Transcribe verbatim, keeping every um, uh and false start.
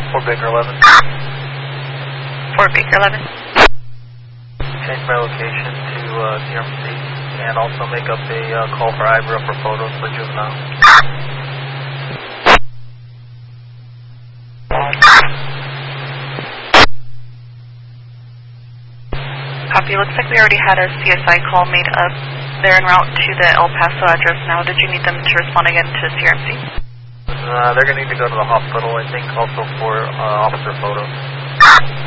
Fort Baker eleven. Fort Baker eleven. Change my location to uh, C R M C and also make up a uh, call for Ibra for photos for juvenile. Copy. Looks like we already had a C S I call made up. They're en route to the El Paso address now. Did you need them to respond again to C R M C? Uh, they're going to need to go to the hospital, I think, also for uh, officer photos.